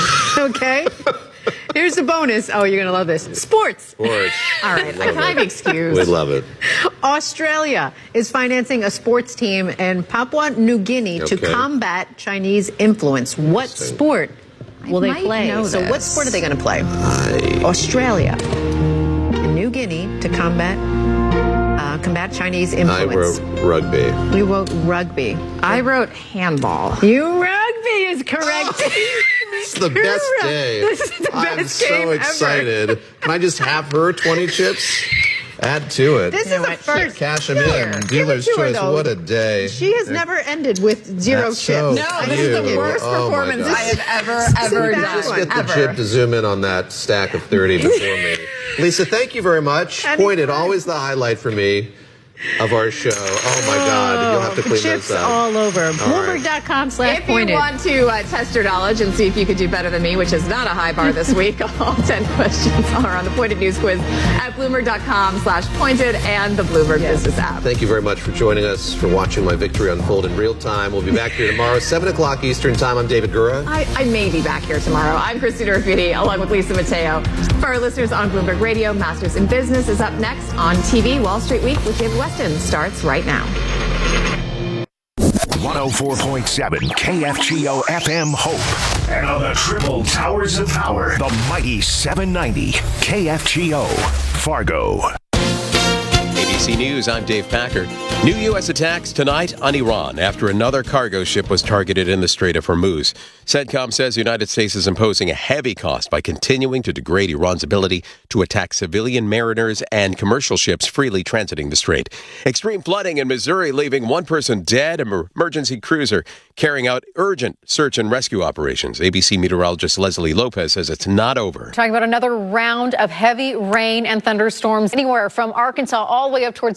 Okay. Here's the bonus. Oh, you're gonna love this. Sports. Sports. All right, can I be excused? We love it. Australia is financing a sports team in Papua New Guinea to Okay. combat Chinese influence. What Interesting. sport will they might play? know So, what this. sport are they going to play? I, Australia and New Guinea to combat uh, combat Chinese I influence. wrote rugby. We wrote rugby. I wrote handball. You rugby is correct. It's the best day. This is the I'm best so game ever. excited. Can I just have her twenty chips? Add to it. This is the first. Cash them Here. in. Give Dealer's it to her, choice. though. What a day. She has never ended with zero That's chips. so No, this is the cute. worst Oh, my performance God. I have ever, This is ever a bad done. Just get the ever. chip to zoom in on that stack of thirty before me. Lisa, thank you very much. Anytime. Pointed, always the highlight for me of our show. Oh my God, you'll have to clean Chips those out. all over. right. Bloomberg.com slash If you pointed. want to uh, test your knowledge and see if you could do better than me, which is not a high bar this week, all ten questions are on the Pointed News Quiz at Bloomberg.com slash pointed and the Bloomberg Business app. Thank you very much for joining us, for watching my victory unfold in real time. We'll be back here tomorrow, seven o'clock Eastern Time. I'm David Gura. I, I may be back here tomorrow. I'm Christina Rafiti, along with Lisa Mateo. For our listeners on Bloomberg Radio, Masters in Business is up next on T V. Wall Street Week with David Weston starts right now. one oh four point seven K F G O F M Hope. And on the triple towers of power, the mighty seven ninety K F G O Fargo. A B C News, I'm Dave Packer. New U S attacks tonight on Iran after another cargo ship was targeted in the Strait of Hormuz. CENTCOM says the United States is imposing a heavy cost by continuing to degrade Iran's ability to attack civilian mariners and commercial ships freely transiting the strait. Extreme flooding in Missouri leaving one person dead, an emergency cruiser carrying out urgent search and rescue operations. A B C meteorologist Leslie Lopez says it's not over. Talking about another round of heavy rain and thunderstorms anywhere from Arkansas all the way up